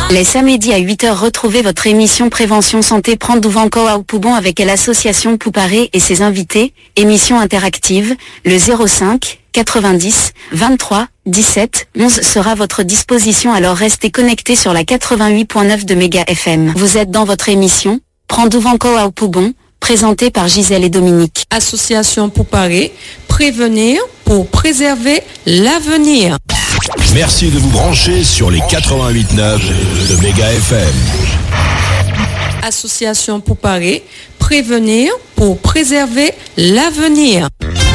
Les samedis à 8h, retrouvez votre émission Prévention Santé Prandouvanko à Poubon avec l'association Pouparé et ses invités. Émission interactive, le 05 90 23 17 11 sera à votre disposition, alors restez connectés sur la 88.9 de Méga FM. Vous êtes dans votre émission Prandouvanko à Poubon, présentée par Gisèle et Dominique. Association Pouparé, prévenir pour préserver l'avenir. Merci de vous brancher sur les 88.9 de Méga FM. Association Pouparé, prévenir pour préserver l'avenir.